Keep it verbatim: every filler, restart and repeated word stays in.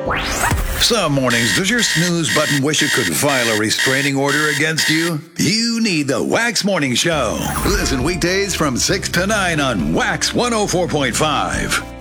Some mornings, does your snooze button wish it could file a restraining order against you? You need the Wax Morning Show. Listen weekdays from six to nine on Wax one oh four point five.